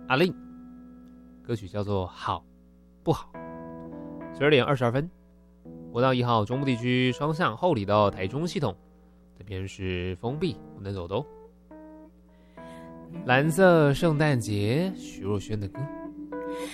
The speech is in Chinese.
阿令，歌曲叫做《好不好》。12:22，国道1号中部地区双向后里到台中系统，这边是封闭，不能走的哦。蓝色圣诞节，徐若瑄的歌。